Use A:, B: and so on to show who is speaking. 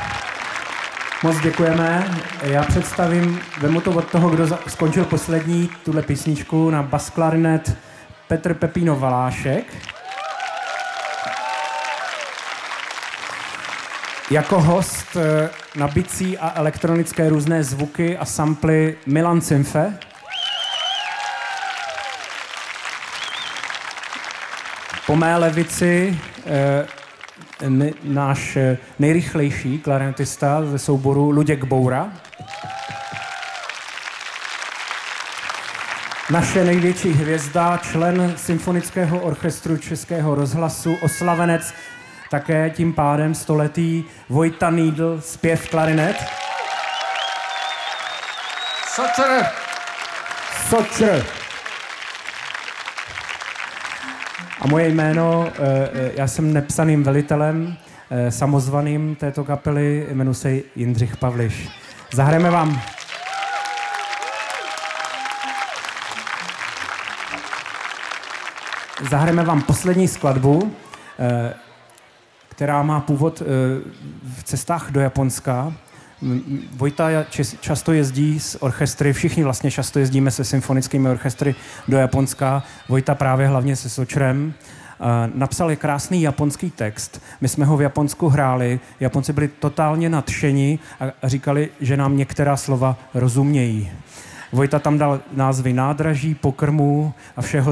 A: Moc děkujeme. Já vemu to od toho, kdo skončil poslední, tuhle písničku na basklarinet Petr Pepíno Valášek. Jako host na bicí a elektronické různé zvuky a samply Milan Cimfe. Po mé levici náš nejrychlejší klarinetista ze souboru Luděk Boura. Naše největší hvězda, člen Symfonického orchestru Českého rozhlasu, oslavenec také tím pádem stoletý Vojta Needl, zpěv klarinet. Sochr. A moje jméno, já jsem nepsaným velitelem, samozvaným této kapely, jmenuji se Jindřich Pavliš. Zahrajeme vám poslední skladbu, která má původ v cestách do Japonska. Vojta často jezdí s orchestry, všichni vlastně často jezdíme se symfonickými orchestry do Japonska. Vojta právě hlavně se Sochrem. Napsal krásný japonský text. My jsme ho v Japonsku hráli. Japonci byli totálně nadšeni a říkali, že nám některá slova rozumějí. Vojta tam dal názvy nádraží, pokrmů a všeho